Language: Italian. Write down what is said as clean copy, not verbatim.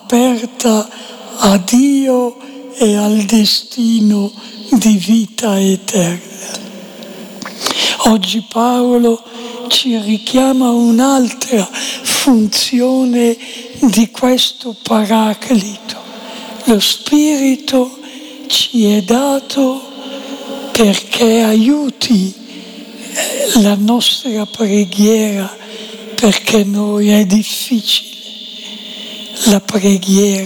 aperta a Dio e al destino di vita eterna. Oggi Paolo ci richiama a un'altra funzione di questo Paraclito. Lo Spirito ci è dato perché aiuti la nostra preghiera, perché noi è difficile la preghiera.